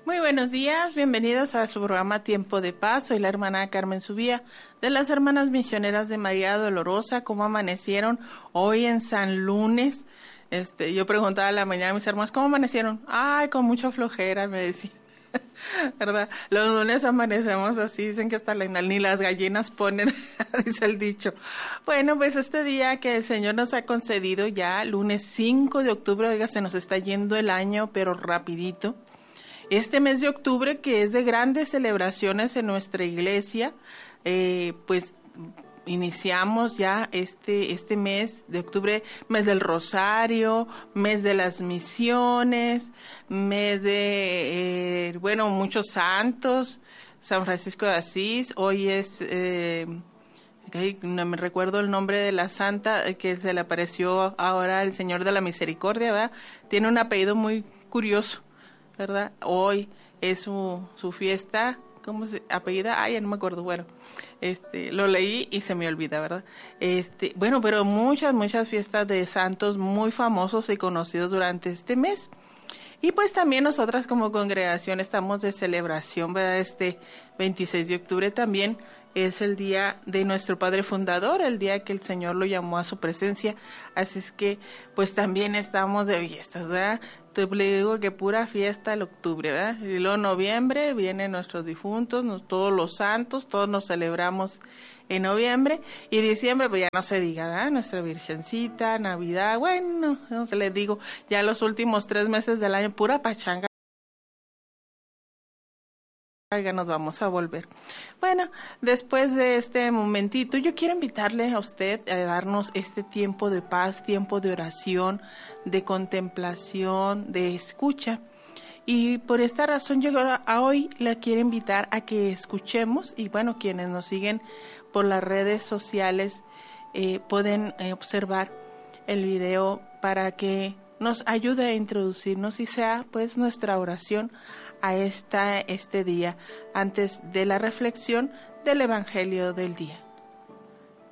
Muy buenos días, bienvenidos a su programa Tiempo de Paz. Soy la hermana Carmen Subía de las Hermanas Misioneras de María Dolorosa. ¿Cómo amanecieron hoy en San Lunes? Yo preguntaba a la mañana a mis hermanos, ¿cómo amanecieron? Ay, con mucha flojera, me decían. ¿Verdad? Los lunes amanecemos así, dicen que hasta ni las gallinas ponen, dice el dicho. Bueno, pues este día que el Señor nos ha concedido ya, lunes 5 de octubre, oiga, se nos está yendo el año, pero rapidito. Este mes de octubre, que es de grandes celebraciones en nuestra iglesia, pues iniciamos ya este mes de octubre, mes del Rosario, mes de las misiones, mes de, muchos santos, San Francisco de Asís. Hoy es, no me recuerdo el nombre de la santa que se le apareció ahora, el Señor de la Misericordia, ¿verdad? Tiene un apellido muy curioso, ¿verdad? Hoy es su fiesta. ¿Cómo se apellida? Ya no me acuerdo. Bueno, lo leí y se me olvida, ¿verdad? Pero muchas fiestas de santos muy famosos y conocidos durante este mes. Y pues también nosotras como congregación estamos de celebración, ¿verdad? Este 26 de octubre también es el día de nuestro Padre Fundador, el día que el Señor lo llamó a su presencia. Así es que, pues también estamos de fiestas, ¿verdad? Te le digo que pura fiesta el octubre, ¿verdad? Y luego noviembre vienen nuestros difuntos, todos los santos, todos nos celebramos en noviembre. Y diciembre, pues ya no se diga, ¿verdad? Nuestra Virgencita, Navidad, bueno, no se les digo, ya los últimos 3 meses del año, pura pachanga. Oiga, nos vamos a volver. Bueno, después de este momentito, yo quiero invitarle a usted a darnos este tiempo de paz, tiempo de oración, de contemplación, de escucha. Y por esta razón yo hoy la quiero invitar a que escuchemos, y bueno, quienes nos siguen por las redes sociales pueden observar el video para que nos ayude a introducirnos y sea pues nuestra oración a este día, antes de la reflexión del Evangelio del día.